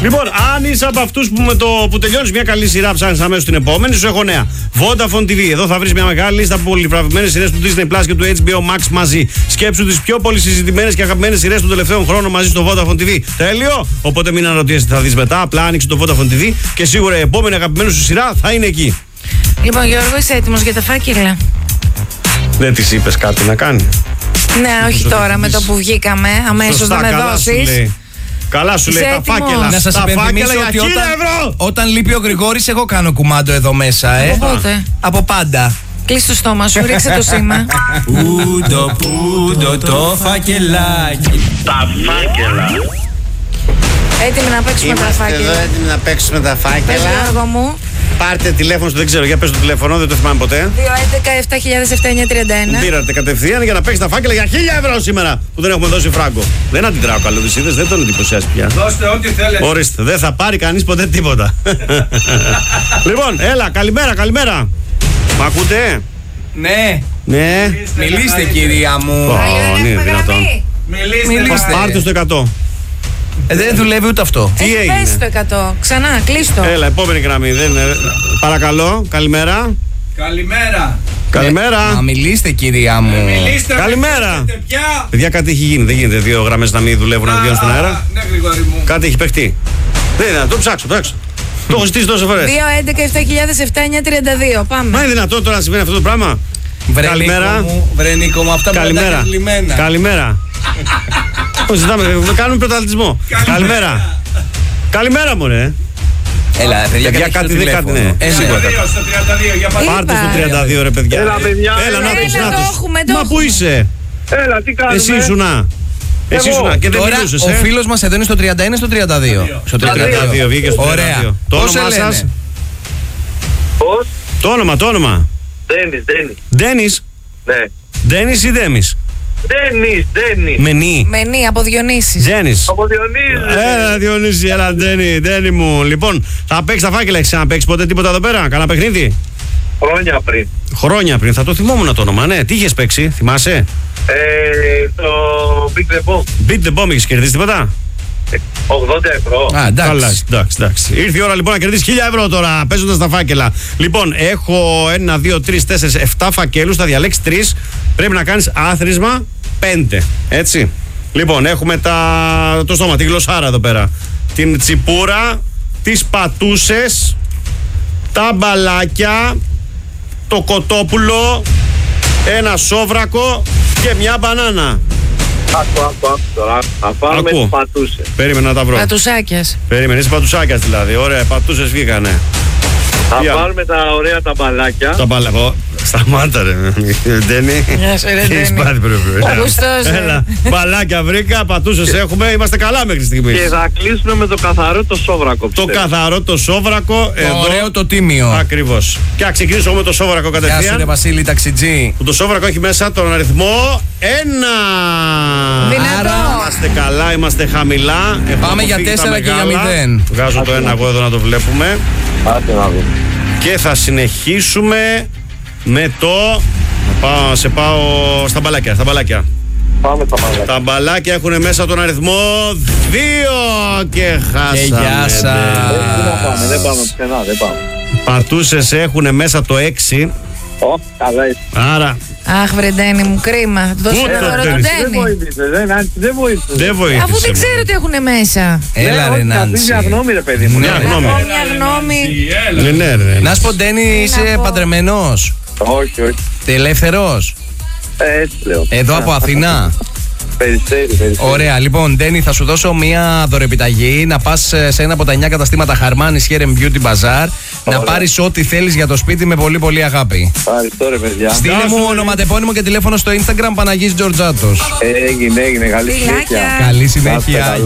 Λοιπόν, αν είσαι από αυτούς που με το που τελειώνεις μια καλή σειρά ψάχνεις αμέσως την επόμενη, σου έχω νέα. Vodafone TV. Εδώ θα βρεις μια μεγάλη λίστα από πολυβραβευμένες σειρές του Disney Plus και του HBO Max μαζί. Σκέψου τις πιο πολύ συζητημένες και αγαπημένες σειρές των τελευταίων χρόνων μαζί στο Vodafone TV. Τέλειο! Οπότε μην αναρωτιέσαι τι θα δεις μετά. Απλά άνοιξε το Vodafone TV και σίγουρα η επόμενη αγαπημένη σου σειρά θα είναι εκεί. Λοιπόν, Γιώργο, είσαι έτοιμος για τα φάκελα? Δεν της είπες κάτι να κάνει? Ναι, όχι τώρα, με το που βγήκαμε. Αμέσως να με δώσεις. Καλά σου λέει, τα φάκελα. Να σας υπενθυμίσω ότι όταν λείπει ο Γρηγόρης, εγώ κάνω κουμάντο εδώ μέσα, Οπότε. Από πάντα. Κλείς το στόμα σου, ρίξε το σήμα. Πούντο το φακελάκι. Τα φάκελα. Έτοιμοι να παίξουμε τα φάκελα. Είμαστε εδώ έτοιμοι να παίξουμε τα φάκελα. Γιώργο μου. Πάρτε τηλέφωνο, δεν ξέρω, για πες το τηλέφωνο, δεν το θυμάμαι ποτέ. 211-7000-7931. Πήρατε κατευθείαν για να παίξει τα φάκελα για 1.000 ευρώ σήμερα που δεν έχουμε δώσει φράγκο. Δεν αντιδράω καλούδης, είδες, δεν τον εντυπωσιάζει πια. Δώστε ό,τι θέλετε. Ορίστε, δεν θα πάρει κανείς ποτέ τίποτα. Λοιπόν, έλα, καλημέρα. Μ' ακούτε? Ναι. Ναι. Μιλήστε, κυρία μου. Είναι δυνατόν. Μιλήστε. Πάρτε στο 100. Δεν δουλεύει ούτε αυτό. Τι Έχει έγινε? πέσει το 100. Ξανά, κλείστο. Έλα, επόμενη γραμμή. Παρακαλώ, καλημέρα. Καλημέρα. Μα μιλήστε, κυρία μου. Καλημέρα. Παιδιά, κάτι έχει γίνει. Δεν γίνεται δύο γραμμές να μην δουλεύουν, να βγαίνουν στον αέρα. Ναι, Γρηγόρη μου. Κάτι έχει παιχτεί. Δεν είναι, το ψάξω. Το έχω ζητήσει τόσες φορές. 211-7000-7932. Πάμε. Μα είναι δυνατόν τώρα να συμβαίνει αυτό το πράγμα? Καλημέρα. Βρενίκο μου, αυτά που Καλημέρα. Καλημέρα. Κάνουμε πρωταθλητισμό. Καλημέρα. Καλημέρα, μωρέ. Έλα, Παιδιά, κάτι δεν κάτι, ναι. Σίγουρα κάτι. Πάρτε στο 32, ρε παιδιά. Έλα, παιδιά. Έλα, Έλα, νάτος. το έχουμε. Μα πού είσαι? Έλα, τι κάνουμε. Εσύ ήσουνα. Και δεν Τώρα μιλούσες, ο φίλος μας εδώ είναι στο 31 ή στο 32. Στο 32, βγήκε στο 32. Ωραία. Το Πώς όνομά σε σας? λένε? Πώς? Το όνομα. Ντένις. Ντένις. Ναι. Ντένις ή Ντέμις? Ντένις. Μενή. Μενή από Διονύσης. Ντένις. Από Διονύση. Έλα, Διονύση, έλα, Ντένι μου. Λοιπόν, θα παίξει τα φάκελα. Έχεις ξαναπαίξει ποτέ τίποτα εδώ πέρα? Κανένα παιχνίδι? Χρόνια πριν. Θα το θυμόμουν το όνομα, ναι. Τι είχες παίξει, θυμάσαι? Το Big The Bomb. Beat the Bomb, έχεις κερδίσει τίποτα? 80 ευρώ. Α, Καλά, εντάξει. εντάξει. Ήρθε η ώρα λοιπόν να κερδίσεις 1.000 ευρώ τώρα, παίζοντας τα φάκελα. Λοιπόν, έχω 1, 2, 3, 4, 7 φακέλους. Θα διαλέξεις 3. Πρέπει να κάνεις άθροισμα 5. Έτσι. Λοιπόν, έχουμε το στόμα, τη γλωσσάρα εδώ πέρα. Την τσιπούρα, τις πατούσες, τα μπαλάκια, το κοτόπουλο, ένα σόβρακο και μια μπανάνα. Άκου τώρα. Θα πάρουμε τις πατούσες. Περίμενα να τα βρω. Πατουσάκιας. Περίμενε, είσαι πατουσάκιας δηλαδή. Ωραία, πατούσες βγήκανε. Θα πάρουμε τα ωραία τα μπαλάκια. Τα μπαλάκια. Σταμάτα ρε. Ντένι. Γεια σου, ρε, Έχεις Ντένι. πάθει πρέπει. Γουστός, ρε. Έλα. Μπαλάκια βρήκα, πατούσες έχουμε. Είμαστε καλά μέχρι στιγμής. Και θα κλείσουμε με το καθαρό το σόβρακο. Το καθαρό το σόβρακο. Το ωραίο το τίμιο. Ακριβώς. Και να ξεκινήσω με το σόβρακο Γεια σου, ρε κατευθείαν. Βασίλη, ταξιτζή. Που το σόβρακο έχει μέσα τον αριθμό 1. Δυνατό. Είμαστε καλά, είμαστε χαμηλά. Πάμε για 4 και για 0. Βγάζω το 1 εγώ εδώ να το βλέπουμε. Άντε να δούμε. Και θα συνεχίσουμε με το. Σε πάω στα μπαλάκια. Πάμε στα μπαλάκια. Τα μπαλάκια έχουν μέσα τον αριθμό 2 και χάσαμε. Και γεια σας. Δεν πάμε πουθενά, δεν πάμε. Πατούσες έχουν μέσα το 6. Καλά είσαι. Άρα Αχ, βρε Ντένι μου, κρίμα. Δώσε Πού το το δώρο του Ντένι? Δεν Ντένι. βοήθησε, δεν βοήθησε. δεν βοήθησε. Αφού δεν ξέρω τι έχουν μέσα. Έλα ρε Νάνση. Μια γνώμη ρε παιδί μου. Μια γνώμη. Να πω μια γνώμη. Ναι. Να σου πω, Ντένι, είσαι πω. παντρεμένος? Όχι. Ελεύθερος? Έτσι λέω. Εδώ από Αθηνά. Περιστέρι. Ωραία, λοιπόν, Ντένι, θα σου δώσω μία δωρεπιταγή να πας σε ένα από τα 9 καταστήματα Harmanis Hair and Beauty Bazaar να πάρεις ό,τι θέλεις για το σπίτι με πολύ πολύ αγάπη. Ευχαριστώ ρε παιδιά. Στείλε μου ονοματεπώνυμο και τηλέφωνο στο Instagram Παναγής Τζορτζάτος. Έγινε. Καλή συνέχεια. Φιλάκια. Καλή συνέχεια.